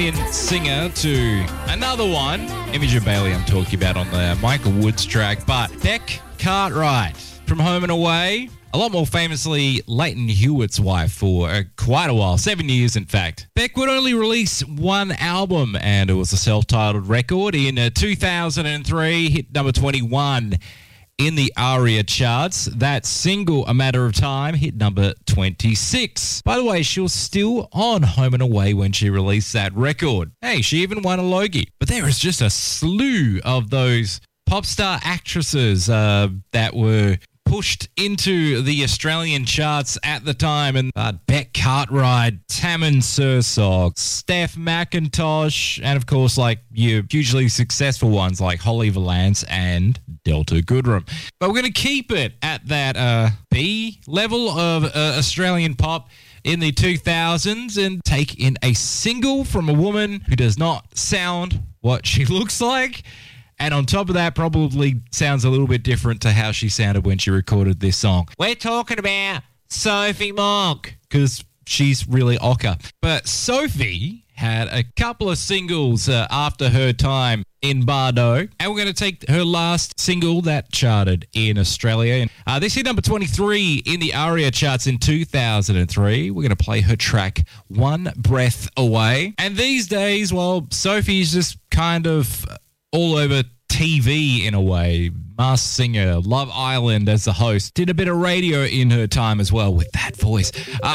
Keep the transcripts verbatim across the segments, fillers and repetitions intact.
singer to another one, Imogen Bailey I'm talking about on the Michael Woods track, but Beck Cartwright from Home and Away, a lot more famously Leighton Hewitt's wife for uh, quite a while, seven years in fact. Beck would only release one album and it was a self-titled record in uh, two thousand three, hit number twenty-one in the ARIA charts. That single, A Matter of Time, hit number twenty-six. By the way, she was still on Home and Away when she released that record. Hey, she even won a Logie. But there is just a slew of those pop star actresses uh, that were pushed into the Australian charts at the time, and uh, Beck Cartwright, Tammin Sursok, Steph McIntosh, and of course, like your hugely successful ones like Holly Valance and Delta Goodrem. But we're going to keep it at that uh, B level of uh, Australian pop in the two thousands and take in a single from a woman who does not sound what she looks like. And on top of that, probably sounds a little bit different to how she sounded when she recorded this song. We're talking about Sophie Monk, because she's really ochre. But Sophie had a couple of singles uh, after her time in Bardo. And we're going to take her last single that charted in Australia. Uh, this hit number twenty-three in the ARIA charts in two thousand three. We're going to play her track, One Breath Away. And these days, well, Sophie's just kind of all over T V in a way. Masked Singer, Love Island as the host. Did a bit of radio in her time as well with that voice. Uh,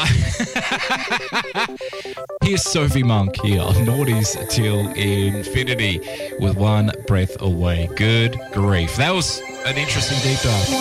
here's Sophie Monk here on Naughties Till Infinity with One Breath Away. Good grief. That was an interesting deep dive.